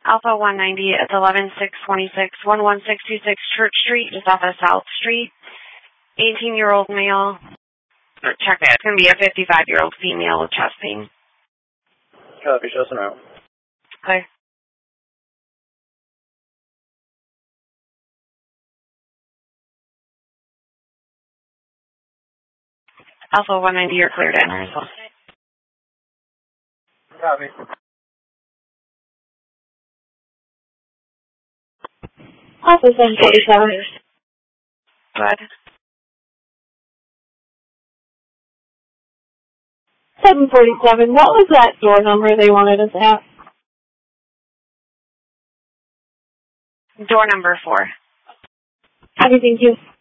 Alpha 190, it's 11626, 11626 Church Street, just off of South Street. 18-year-old male. Check that. It's going to be a 55-year-old female with chest pain. Copy, show us an out. Okay. Alpha 190, you're cleared in. Copy. Alpha 747. Go ahead. 747, what was that door number they wanted us at? Door number 4. Copy, thank you.